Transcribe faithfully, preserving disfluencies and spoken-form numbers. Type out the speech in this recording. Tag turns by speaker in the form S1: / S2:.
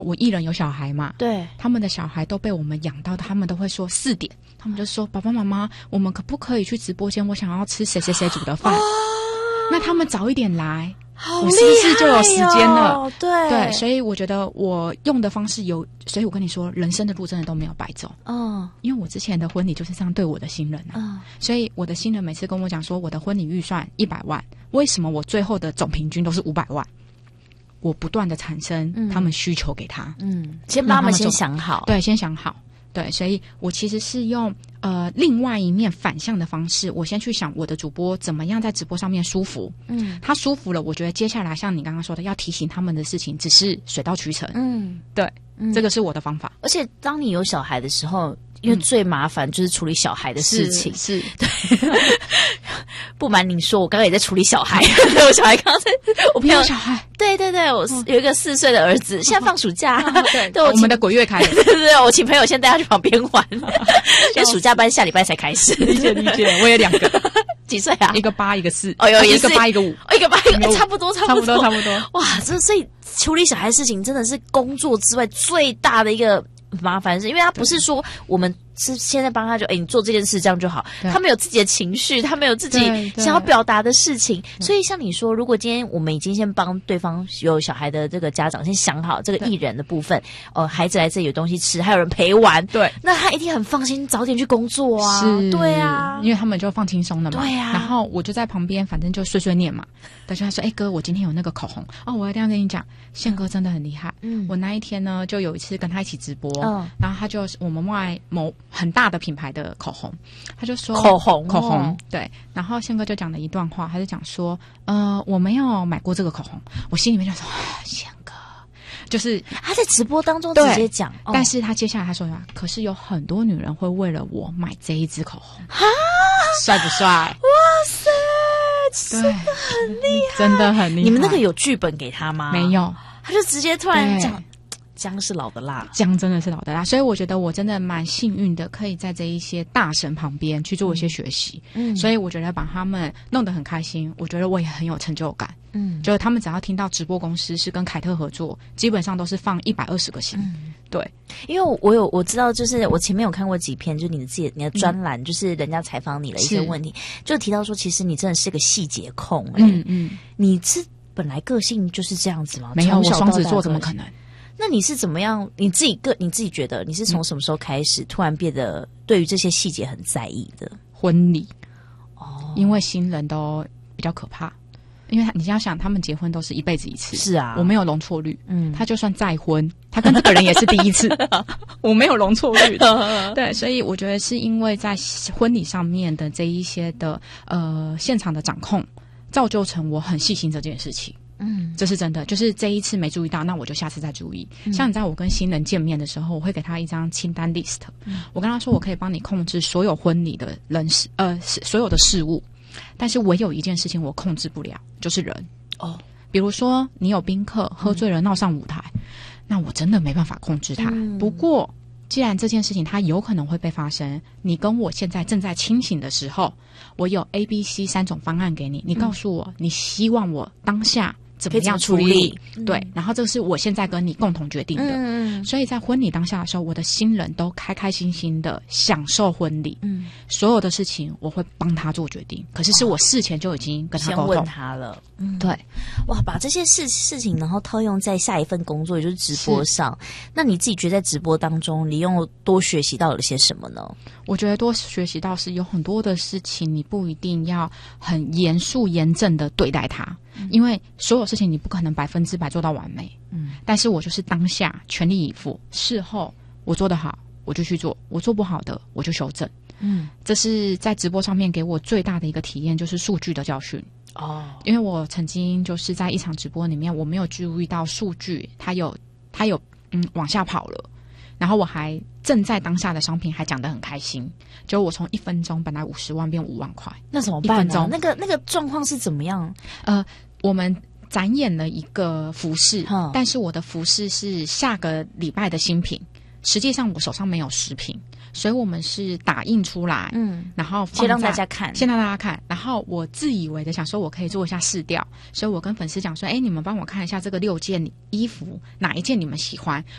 S1: 我艺人有小孩嘛，
S2: 对，
S1: 他们的小孩都被我们养到，他们都会说四点，他们就说爸爸妈妈，我们可不可以去直播间？我想要吃谁谁谁煮的饭。哦，那他们早一点来，
S2: 好
S1: 我是不是就有时间了？
S2: 对
S1: 对，所以我觉得我用的方式有，所以我跟你说，人生的路真的都没有白走。
S2: 嗯，
S1: 因为我之前的婚礼就是这样对我的新人啊，嗯，所以我的新人每次跟我讲说，我的婚礼预算一百万，为什么我最后的总平均都是五百万？我不断的产生他们需求给他，
S2: 嗯，先帮他们先想好，
S1: 对，先想好，对，所以我其实是用呃另外一面反向的方式，我先去想我的主播怎么样在直播上面舒服，嗯，他舒服了，我觉得接下来像你刚刚说的，要提醒他们的事情，只是水到渠成，嗯，对，嗯，这个是我的方法。
S2: 而且当你有小孩的时候，因为最麻烦就是处理小孩的事情，
S1: 嗯、是, 是
S2: 对。不瞒您说，我刚刚也在处理小孩，我小孩刚刚在，我朋友
S1: 小孩，
S2: 对对对，我有一个四岁的儿子，哦、现在放暑假，哦、
S1: 对，对我们的鬼月开了，
S2: 对对对，我请朋友先带他去旁边玩，因为暑假班下礼拜才开始，
S1: 理解理解，我有两个，
S2: 几岁啊？
S1: 一个八，一个四，
S2: 哦，有
S1: 一个八，一个五，
S2: 哦，一个八，一个差不多，差不多，
S1: 差不多，
S2: 哇，这所以处理小孩的事情真的是工作之外最大的一个麻烦事，因为他不是说我们是现在帮他就哎、欸，你做这件事这样就好，他们有自己的情绪，他们有自己想要表达的事情，所以像你说，如果今天我们已经先帮对方有小孩的这个家长先想好这个艺人的部分，哦、呃，孩子来这里有东西吃，还有人陪玩，
S1: 对，
S2: 那他一定很放心，早点去工作啊，
S1: 是，
S2: 对啊，
S1: 因为他们就放轻松了嘛，
S2: 对啊，
S1: 然后我就在旁边，反正就碎碎念嘛，但是他说，哎、欸、哥，我今天有那个口红哦，我一定要跟你讲，宪哥真的很厉害，嗯，我那一天呢就有一次跟他一起直播，嗯，然后他就我们外某很大的品牌的口红，他就说
S2: 口红
S1: 口红对，然后宪哥就讲了一段话，他就讲说，呃，我没有买过这个口红，我心里面就说，宪哥，就是
S2: 他在直播当中直接讲，
S1: 哦、但是他接下来他说，可是有很多女人会为了我买这一支口红，
S2: 哈，
S1: 帅不帅？
S2: 哇塞，真的很厉害，
S1: 真的很厉害。
S2: 你们那个有剧本给他吗？
S1: 没有，
S2: 他就直接突然讲。姜是老的辣，
S1: 姜真的是老的辣，所以我觉得我真的蛮幸运的，可以在这一些大神旁边去做一些学习。嗯，所以我觉得把他们弄得很开心，我觉得我也很有成就感。嗯，就是他们只要听到直播公司是跟凯特合作，基本上都是放一百二十个心。嗯，对，
S2: 因为我有我知道，就是我前面有看过几篇，就是你的自己你的专栏、嗯，就是人家采访你的一些问题，就提到说，其实你真的是个细节控、欸。嗯嗯，你是本来个性就是这样子吗？
S1: 没有，我双子座怎么可能？
S2: 那你是怎么样？你自己个你自己觉得你是从什么时候开始、嗯、突然变得对于这些细节很在意的？
S1: 婚礼哦，因为新人都比较可怕，因为你要想他们结婚都是一辈子一次，
S2: 是啊，
S1: 我没有容错率，嗯，他就算再婚，他跟这个人也是第一次，我没有容错率的，对，所以我觉得是因为在婚礼上面的这一些的呃现场的掌控，造就成我很细心这件事情。嗯，这是真的，就是这一次没注意到，那我就下次再注意。嗯、像你在我跟新人见面的时候，我会给他一张清单 list，、嗯、我跟他说我可以帮你控制所有婚礼的人事，呃，所有的事物，但是唯有一件事情我控制不了，就是人。哦，比如说你有宾客喝醉了闹上舞台，嗯、那我真的没办法控制他。嗯、不过既然这件事情它有可能会被发生，你跟我现在正在清醒的时候，我有 A、B、C 三种方案给你，你告诉我、嗯、你希望我当下怎么样处理？处理对、嗯，然后这个是我现在跟你共同决定的。嗯，所以在婚礼当下的时候，我的新人都开开心心的享受婚礼。嗯，所有的事情我会帮他做决定，可是是我事前就已经跟他沟通，
S2: 先问他了。嗯，对，哇，把这些事事情然后套用在下一份工作，也就是直播上。那你自己觉得在直播当中，你又多学习到了些什么呢？
S1: 我觉得多学习到是有很多的事情，你不一定要很严肃严正的对待它。因为所有事情你不可能百分之百做到完美，嗯，但是我就是当下全力以赴，事后我做得好我就去做，我做不好的我就修正，嗯，这是在直播上面给我最大的一个体验，就是数据的教训哦。因为我曾经就是在一场直播里面，我没有注意到数据它有它有嗯往下跑了，然后我还正在当下的商品还讲得很开心，就我从一分钟本来五十万变五万块，
S2: 那怎么办呢？那个那个状况是怎么样？
S1: 呃，我们展演了一个服饰，但是我的服饰是下个礼拜的新品， 实际上我手上没有食品，所以我们是打印出来，嗯，然后
S2: 先让大家看，
S1: 先让大家看。然后我自以为的想说，我可以做一下试调，所以我跟粉丝讲说，哎，你们帮我看一下这个六件衣服哪一件你们喜欢。